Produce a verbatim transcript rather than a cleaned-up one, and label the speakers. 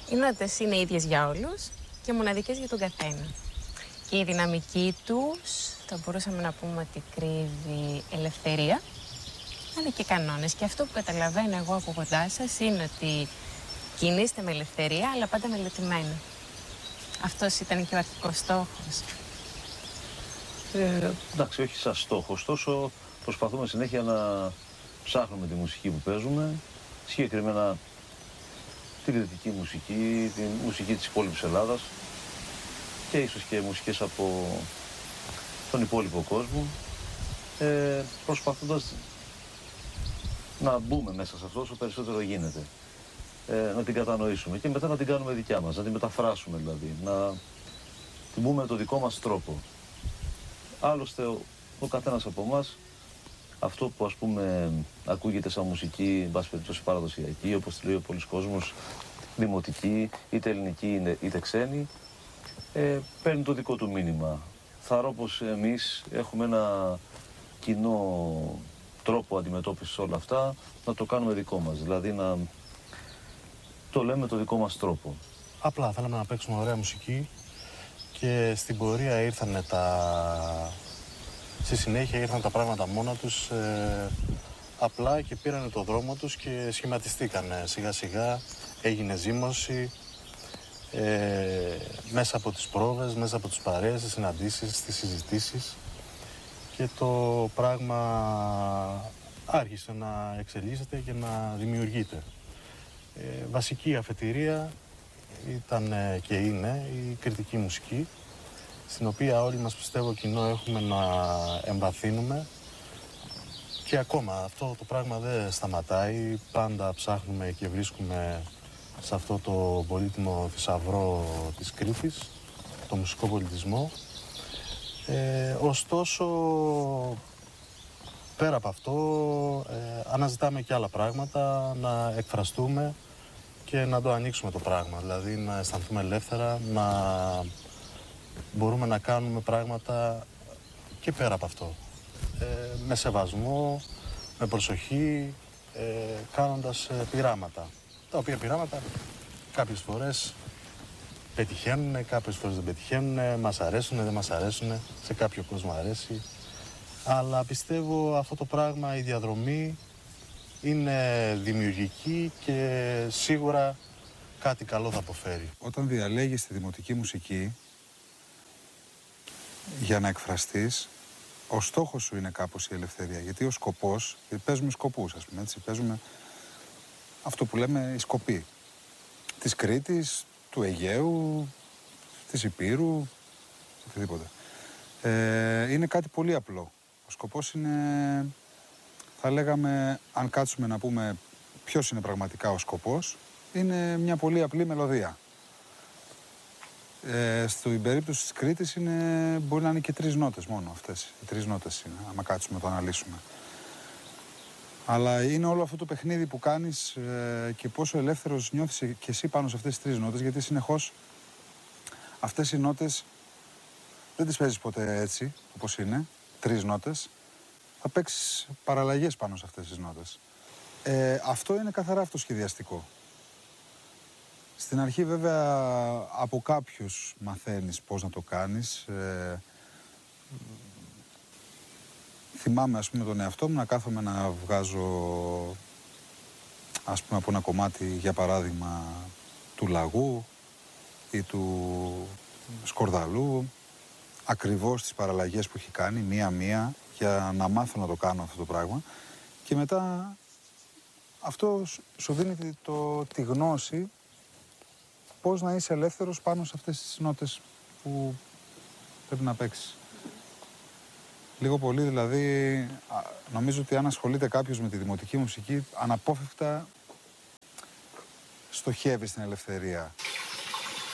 Speaker 1: Οι νότες είναι ίδιες για όλους και μοναδικές για τον καθένα. Και η δυναμική τους θα μπορούσαμε να πούμε ότι κρύβει ελευθερία, αλλά και κανόνες. Και αυτό που καταλαβαίνω εγώ από κοντά σας είναι ότι κινείστε με ελευθερία, αλλά πάντα μελετημένα. Αυτός ήταν και ο αρχικός στόχος.
Speaker 2: Ε, εντάξει, όχι σαν στόχο, ωστόσο προσπαθούμε συνέχεια να ψάχνουμε τη μουσική που παίζουμε, συγκεκριμένα την κριτική μουσική, τη μουσική της υπόλοιπης Ελλάδας και ίσως και μουσικές από τον υπόλοιπο κόσμο, ε, προσπαθώντας να μπούμε μέσα σε αυτό όσο περισσότερο γίνεται, ε, να την κατανοήσουμε και μετά να την κάνουμε δικιά μας, να την μεταφράσουμε δηλαδή, να την μπούμε με το δικό μας τρόπο. Άλλωστε, ο, ο καθένας από εμάς, αυτό που ας πούμε ακούγεται σαν μουσική, εν πάση περιπτώσει παραδοσιακή, όπως τη λέει ο πολλής κόσμος, δημοτική, είτε ελληνική είτε ξένη, ε, παίρνει το δικό του μήνυμα. Θαρώ πως εμείς έχουμε ένα κοινό τρόπο αντιμετώπισης όλα αυτά, να το κάνουμε δικό μας, δηλαδή να το λέμε το δικό μας τρόπο.
Speaker 3: Απλά θέλαμε να παίξουμε ωραία μουσική και στην πορεία ήρθαν τα... Στη συνέχεια ήρθαν τα πράγματα μόνα τους, ε, απλά και πήραν το δρόμο τους και σχηματιστήκανε. Σιγά σιγά έγινε ζύμωση, ε, μέσα από τις πρόβες, μέσα από τις παρέες, τις συναντήσεις, τις συζητήσεις και το πράγμα άρχισε να εξελίσσεται και να δημιουργείται. Ε, βασική αφετηρία ήταν και είναι η κριτική μουσική, στην οποία όλοι μας πιστεύω κοινό έχουμε να εμβαθύνουμε και ακόμα αυτό το πράγμα δεν σταματάει, πάντα ψάχνουμε και βρίσκουμε σε αυτό το πολύτιμο θησαυρό της Κρήτης, το μουσικό πολιτισμό. Ε, ωστόσο, πέρα από αυτό, ε, αναζητάμε και άλλα πράγματα, να εκφραστούμε και να το ανοίξουμε το πράγμα, δηλαδή να αισθανθούμε ελεύθερα, να μπορούμε να κάνουμε πράγματα και πέρα από αυτό. Ε, με σεβασμό, με προσοχή, ε, κάνοντας ε, πειράματα. Τα οποία πειράματα κάποιες φορές πετυχαίνουν, κάποιες φορές δεν πετυχαίνουν, μας αρέσουν, δεν μας αρέσουν, σε κάποιο κόσμο αρέσει. Αλλά πιστεύω αυτό το πράγμα, η διαδρομή, είναι δημιουργική και σίγουρα κάτι καλό θα αποφέρει.
Speaker 4: Όταν διαλέγεις τη δημοτική μουσική για να εκφραστείς, ο στόχος σου είναι κάπως η ελευθερία. Γιατί ο σκοπός, γιατί παίζουμε σκοπούς, ας πούμε, έτσι, παίζουμε αυτό που λέμε η σκοπή. Της Κρήτης, του Αιγαίου, της Υπήρου, οτιδήποτε. Ε, είναι κάτι πολύ απλό. Ο σκοπός είναι, θα λέγαμε, αν κάτσουμε να πούμε ποιος είναι πραγματικά ο σκοπός, είναι μια πολύ απλή μελωδία. Ε, στην περίπτωση της Κρήτης είναι, μπορεί να είναι και τρεις νότες μόνο αυτές. Οι τρεις νότες είναι, άμα κάτσουμε να το αναλύσουμε. Αλλά είναι όλο αυτό το παιχνίδι που κάνεις ε, και πόσο ελεύθερος νιώθεις και εσύ πάνω σε αυτές τις τρεις νότες, γιατί συνεχώς αυτές οι νότες δεν τις παίζεις ποτέ έτσι, όπως είναι, τρεις νότες. Θα παίξεις παραλλαγές πάνω σε αυτές τις νότες. Ε, αυτό είναι καθαρά αυτοσχεδιαστικό. Στην αρχή βέβαια από κάποιους μαθαίνεις πώς να το κάνεις. Ε, θυμάμαι ας πούμε τον εαυτό μου να κάθομαι να βγάζω ας πούμε από ένα κομμάτι για παράδειγμα του Λαγού ή του Σκορδαλού, ακριβώς τις παραλλαγές που έχει κάνει μία-μία για να μάθω να το κάνω αυτό το πράγμα και μετά αυτό σου δίνει το, τη γνώση πώς να είσαι ελεύθερος πάνω σε αυτές τις νότες που πρέπει να παίξεις. Λίγο πολύ δηλαδή, νομίζω ότι αν ασχολείται κάποιος με τη δημοτική μουσική, αναπόφευκτα στοχεύει στην ελευθερία.